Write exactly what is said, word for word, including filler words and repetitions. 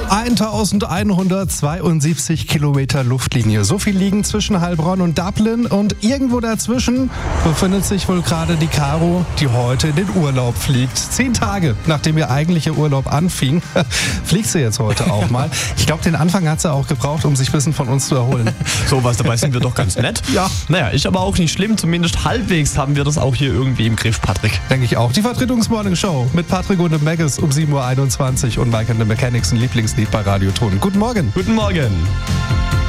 eintausendeinhundertzweiundsiebzig Kilometer Luftlinie. So viel liegen zwischen Heilbronn und Dublin. Und irgendwo dazwischen befindet sich wohl gerade die Caro, die heute in den Urlaub fliegt. Zehn Tage, nachdem ihr eigentlicher Urlaub anfing, fliegt sie jetzt heute auch mal. Ich glaube, den Anfang hat sie auch gebraucht, um sich ein bisschen von uns zu erholen. So was, dabei sind wir doch ganz nett. Ja. Naja, ist aber auch nicht schlimm. Zumindest halbwegs haben wir das auch hier irgendwie im Griff, Patrick. Denke ich auch. Die Vertretungsmorning-Show mit Patrick und dem Maggis um sieben Uhr einundzwanzig und Mike and the Mechanics, ein Lieblingslied bei Radio Ton. Guten Morgen. Guten Morgen.